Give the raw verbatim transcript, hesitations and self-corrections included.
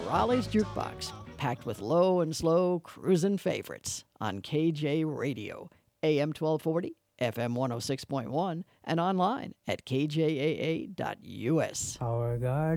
Raleigh's Jukebox, packed with low and slow cruising favorites on K J Radio, A M twelve forty, F M one oh six point one, and online at k j a a dot u s. Our guardian